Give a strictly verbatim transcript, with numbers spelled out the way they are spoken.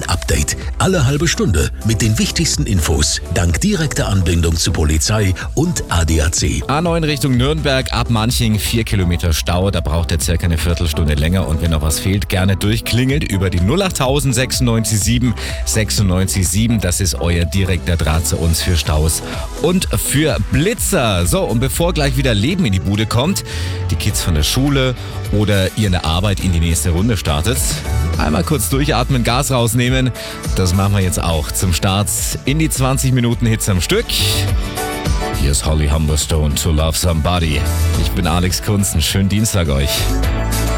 Update. Alle halbe Stunde mit den wichtigsten Infos. Dank direkter Anbindung zu Polizei und A D A C. A neun Richtung Nürnberg, ab Manching, vier Kilometer Stau. Da braucht ihr circa eine Viertelstunde länger. Und wenn noch was fehlt, gerne durchklingelt über die null acht null null null sechsundneunzig sieben sechsundneunzig sieben. Das ist euer direkter Draht zu uns für Staus und für Blitzer. So, und bevor gleich wieder Leben in die Bude kommt, die Kids von der Schule oder ihr in der Arbeit in die nächste Runde startet, einmal kurz durchatmen, Gas rausnehmen. Das machen wir jetzt auch zum Start in die zwanzig Minuten Hits am Stück. Hier ist Holly Humberstone, To Love Somebody. Ich bin Alex Kunz, einen schönen Dienstag euch.